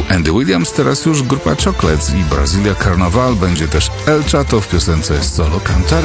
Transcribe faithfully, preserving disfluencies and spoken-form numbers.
Andy Williams, teraz już grupa Chocolates i Brazilia Carnaval, będzie też El Chato w piosence Solo Cantaré.